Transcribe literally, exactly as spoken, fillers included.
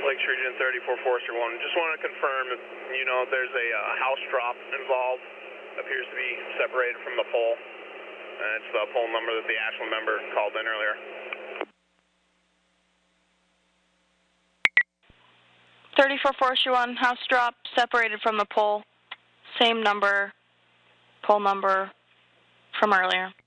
Lakes Region thirty-four Forester one. Just want to confirm if you know if there's a uh, house drop involved. Appears to be separated from the pole. And it's the pole number that the Ashland member called in earlier. thirty-four Forester one, house drop, separated from the pole. Same number, pole number from earlier.